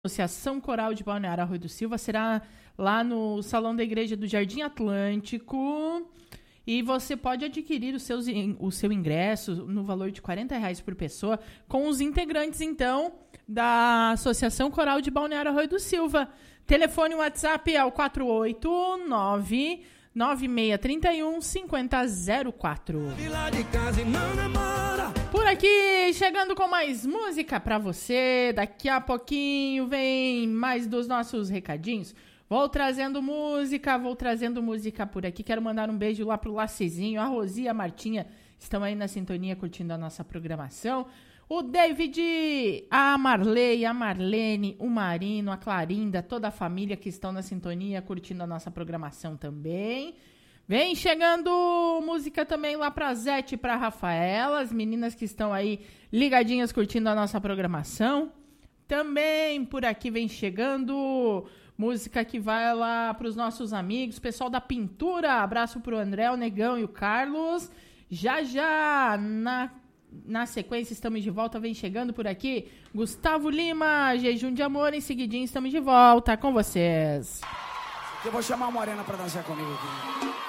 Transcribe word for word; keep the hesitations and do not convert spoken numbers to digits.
Associação Coral de Balneário Arroio do Silva será lá no Salão da Igreja do Jardim Atlântico. E você pode adquirir o seu, o seu ingresso no valor de quarenta reais por pessoa com os integrantes, então, da Associação Coral de Balneário Arroio do Silva. Telefone WhatsApp é o quatro oito nove, nove seis três um, cinco zero zero quatro. Por aqui, chegando com mais música pra você. Daqui a pouquinho vem mais dos nossos recadinhos. Vou trazendo música, vou trazendo música por aqui. Quero mandar um beijo lá pro Lacezinho, a Rosi e a Martinha estão aí na sintonia curtindo a nossa programação. O David, a Marley, a Marlene, o Marino, a Clarinda, toda a família que estão na sintonia curtindo a nossa programação também. Vem chegando música também lá pra Zete e pra Rafaela, as meninas que estão aí ligadinhas curtindo a nossa programação. Também por aqui vem chegando música que vai lá pros nossos amigos, pessoal da pintura. Abraço pro André, o Negão e o Carlos. Já já, na, na sequência, estamos de volta. Vem chegando por aqui Gustavo Lima, Jejum de Amor. Em seguidinho, estamos de volta com vocês. Eu vou chamar a Morena pra dançar comigo aqui.